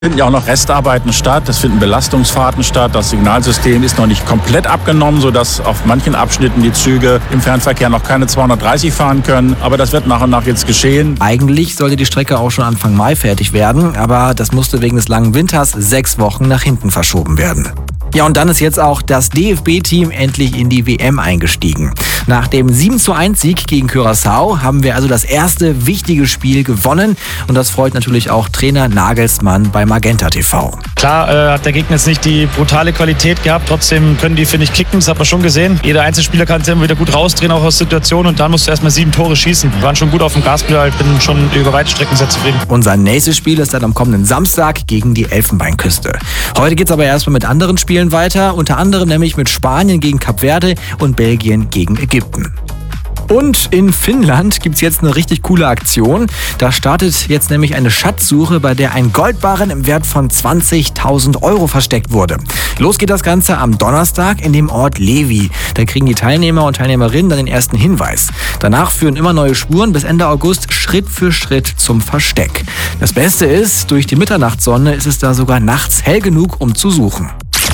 Finden ja auch noch Restarbeiten statt, es finden Belastungsfahrten statt. Das Signalsystem ist noch nicht komplett abgenommen, sodass auf manchen Abschnitten die Züge im Fernverkehr noch keine 230 fahren können. Aber das wird nach und nach jetzt geschehen. Eigentlich sollte die Strecke auch schon Anfang Mai fertig werden, aber das musste wegen des langen Winters 6 Wochen nach hinten verschoben werden. Ja, und dann ist jetzt auch das DFB-Team endlich in die WM eingestiegen. Nach dem 7:1-Sieg gegen Curaçao haben wir also das erste wichtige Spiel gewonnen. Und das freut natürlich auch Trainer Nagelsmann bei Magenta TV. Klar hat der Gegner jetzt nicht die brutale Qualität gehabt. Trotzdem können die, finde ich, kicken. Das hat man schon gesehen. Jeder Einzelspieler kann es immer wieder gut rausdrehen, auch aus Situationen. Und dann musst du erstmal 7 Tore schießen. Wir waren schon gut auf dem Gaspedal. Bin schon über weite Strecken sehr zufrieden. Unser nächstes Spiel ist dann am kommenden Samstag gegen die Elfenbeinküste. Heute geht es aber erstmal mit anderen Spielen weiter, unter anderem nämlich mit Spanien gegen Kap Verde und Belgien gegen Ägypten. Und in Finnland gibt es jetzt eine richtig coole Aktion. Da startet jetzt nämlich eine Schatzsuche, bei der ein Goldbarren im Wert von 20.000 Euro versteckt wurde. Los geht das Ganze am Donnerstag in dem Ort Levi. Da kriegen die Teilnehmer und Teilnehmerinnen dann den ersten Hinweis. Danach führen immer neue Spuren bis Ende August Schritt für Schritt zum Versteck. Das Beste ist, durch die Mitternachtssonne ist es da sogar nachts hell genug, um zu suchen.